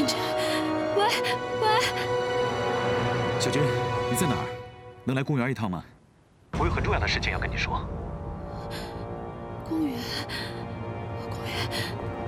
林真，喂喂， 小珍，你在哪儿？能来公园一趟吗？我有很重要的事情要跟你说。 公园，公园。